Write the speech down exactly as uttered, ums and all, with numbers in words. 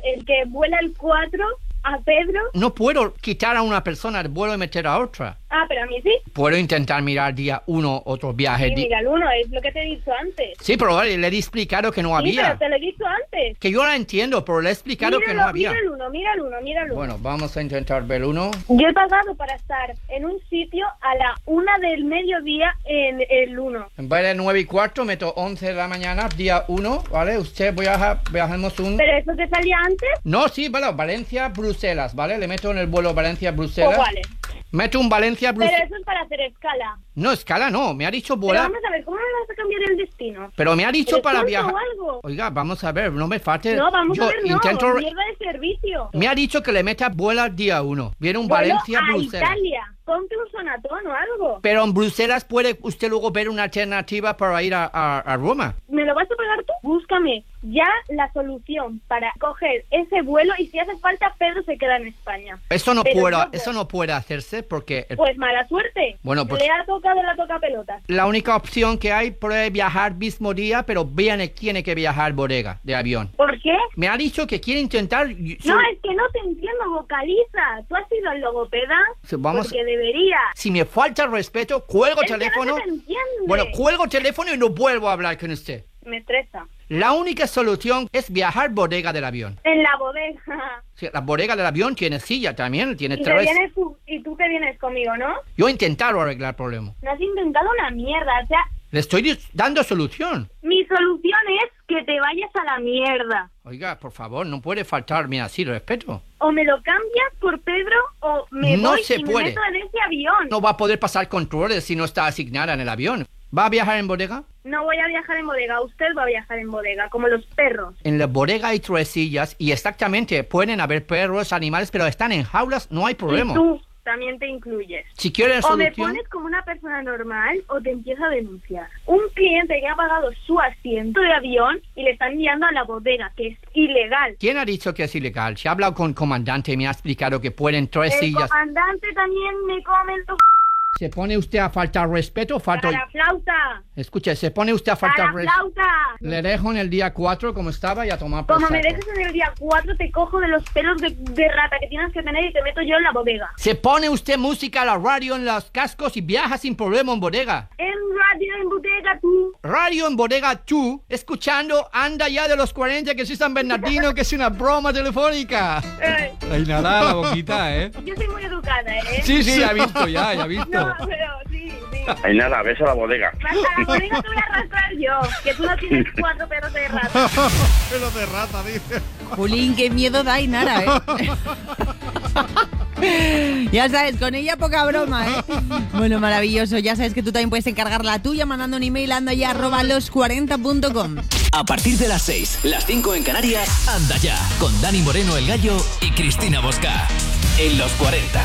el que vuela el cuatro, a Pedro. No puedo quitar a una persona del vuelo y meter a otra. Ah, pero a mí sí. Puedo intentar mirar día uno otros viajes. Sí, di- mira el uno, es lo que te he dicho antes. Sí, pero vale, le he explicado que no Sí, había. pero te lo he dicho antes. Que yo la entiendo, pero le he explicado Míralo, que no había. Mira el uno, mira el uno, mira el uno. Bueno, vamos a intentar ver uno. Yo he pagado para estar en un sitio a la una del mediodía en el uno. En vez de nueve y cuarto, meto once de la mañana, día uno, ¿vale? Usted viaja, viajamos un... ¿Pero eso te salía antes? No, sí, bueno, Valencia, Bruselas, ¿vale? Le meto en el vuelo Valencia, Bruselas. Oh, vale. Meto un Valencia, Pero Bruselas. eso es para hacer escala. No, escala no, me ha dicho Pero volar. vamos a ver, ¿cómo me vas a cambiar el destino? Pero me ha dicho ¿Eres para tonto viajar. o algo? Oiga, vamos a ver, no me falte. No, vamos Yo a ver, no. intento... Mierda de servicio. Me ha dicho que le meta vuela día uno. Viene un Vuelo Valencia, a Bruselas. Italia. Ponte un sonatón o algo. Pero en Bruselas puede usted luego ver una alternativa para ir a, a, a Roma. ¿Me lo vas a pagar tú? Búscame ya la solución para coger ese vuelo y si hace falta Pedro se queda en España. Eso no Pero puede, no, eso no puede hacerse porque el- Pues mala suerte. Bueno, pues- Le ha tocado la toca pelota. la única opción que hay puede viajar mismo día, pero viene, tiene que viajar bodega de avión. ¿Por qué? Me ha dicho que quiere intentar... y- No, sobre- es que no te entiendo, vocaliza. ¿Tú has ido al logopeda? Sí, vamos- Porque debería. Si me falta el respeto, cuelgo Es que no teléfono. se te entiende. Bueno, cuelgo teléfono y no vuelvo a hablar con usted. Me estresa. La única solución es viajar bodega del avión. En la bodega. Sí, la bodega del avión tiene silla también, tiene Y, te tres... vienes tú, y tú que vienes conmigo, ¿no? Yo he intentado arreglar el problema. No has intentado una mierda. O sea, Le estoy dis- dando solución. mi solución es que te vayas a la mierda. Oiga, por favor, no puede faltarme así respeto. O me lo cambias por Pedro o me No voy se y puede. me meto en ese avión. No va a poder pasar controles si no está asignada en el avión. ¿Va a viajar en bodega? No voy a viajar en bodega, usted va a viajar en bodega, como los perros. En la bodega hay tres sillas y exactamente pueden haber perros, animales, pero están en jaulas, no hay problema. Y tú también te incluyes. Si quieren O me solución... pones como una persona normal o te empiezo a denunciar. Un cliente que ha pagado su asiento de avión y le están enviando a la bodega, que es ilegal. ¿Quién ha dicho que es ilegal? Si ha hablado con el comandante y me ha explicado que pueden tres El sillas... comandante también me come los... ¿Se pone usted a faltar respeto? Falta... ¡Para flauta! Escuche, ¿se pone usted a ¡Para faltar respeto? flauta! Le dejo en el día cuatro como estaba y a tomar por Como me saco. dejes en el día cuatro, te cojo de los pelos de, de rata que tienes que tener y te meto yo en la bodega. Se pone usted música a la radio en los cascos y viaja sin problema en bodega. En radio, en bodega, tú. Radio en bodega tú, escuchando Anda ya de los cuarenta, que soy San Bernardino, que es una broma telefónica. Eh, Ay, nada, la boquita, ¿eh? yo soy muy educada, ¿eh? Sí, sí, ya he visto, ya, ya he visto. No, pero sí, sí. Hay nada, ves a la bodega. Hasta la bodega te voy a arrastrar yo, que tú no tienes cuatro pelos de rata. Pelo de rata, dice. Jolín, qué miedo da Ainara, ¿eh? Ya sabes, con ella poca broma, ¿eh? Bueno, maravilloso. Ya sabes que tú también puedes encargar la tuya mandando un email a andaya arroba los cuarenta punto com. A partir de las seis, las cinco en Canarias, Anda ya, con Dani Moreno el Gallo y Cristina Bosca. En los cuarenta.